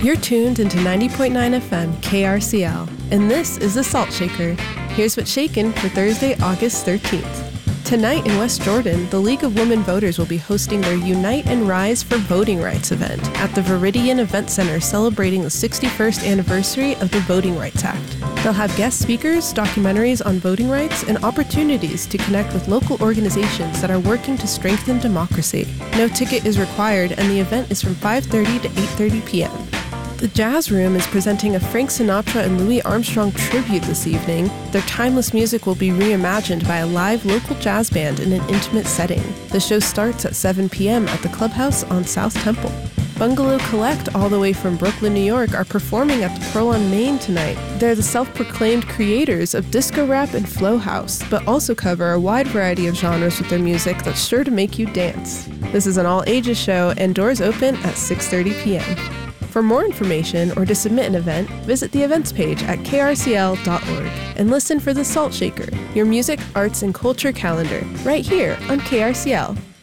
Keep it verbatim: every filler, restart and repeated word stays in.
You're tuned into ninety point nine F M K R C L, and this is The Salt Shaker. Here's what's shaken for Thursday, August thirteenth. Tonight in West Jordan, the League of Women Voters will be hosting their Unite and Rise for Voting Rights event at the Viridian Event Center, celebrating the sixty-first anniversary of the Voting Rights Act. They'll have guest speakers, documentaries on voting rights, and opportunities to connect with local organizations that are working to strengthen democracy. No ticket is required, and the event is from five thirty to eight thirty p.m. The Jazz Room is presenting a Frank Sinatra and Louis Armstrong tribute this evening. Their timeless music will be reimagined by a live local jazz band in an intimate setting. The show starts at seven p.m. at the Clubhouse on South Temple. Bungalow Collect, all the way from Brooklyn, New York, are performing at the Pearl on Main tonight. They're the self-proclaimed creators of disco rap and flow house, but also cover a wide variety of genres with their music that's sure to make you dance. This is an all-ages show, and doors open at six thirty p.m. For more information or to submit an event, visit the events page at k r c l dot org and listen for The Salt Shaker, your music, arts, and culture calendar, right here on K R C L.